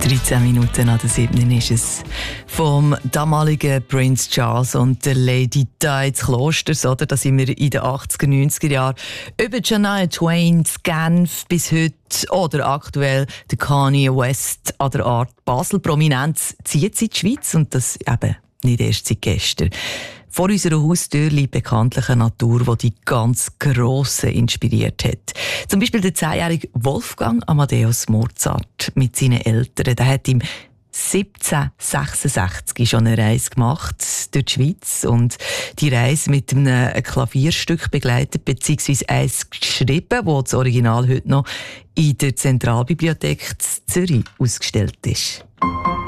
13 Minuten nach der 7. ist es. Vom damaligen Prince Charles und der Lady Di des Klosters, oder? Da sind wir in den 80er, 90er Jahren. Über Shania Twain, Genf bis heute oder aktuell der Kanye West an der Art Basel. Prominenz zieht sie in die Schweiz und das eben nicht erst seit gestern. Vor unserer Haustür liegt bekanntlich eine Natur, die die ganz Grossen inspiriert hat. Zum Beispiel der 10-jährige Wolfgang Amadeus Mozart mit seinen Eltern. Der hat im 1766 schon eine Reise gemacht durch die Schweiz und die Reise mit einem Klavierstück begleitet, beziehungsweise eins geschrieben, wo das Original heute noch in der Zentralbibliothek Zürich ausgestellt ist.